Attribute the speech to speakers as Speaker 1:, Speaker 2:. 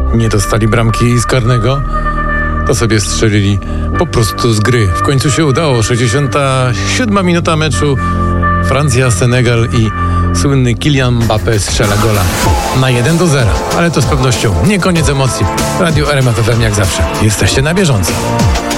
Speaker 1: nie dostali bramki z karnego, to sobie strzelili po prostu z gry. W końcu się udało. 67 minuta meczu. Francja, Senegal i słynny Kylian Mbappé strzela gola na 1-0. Ale to z pewnością nie koniec emocji. Radio RMF FM jak zawsze. Jesteście na bieżąco.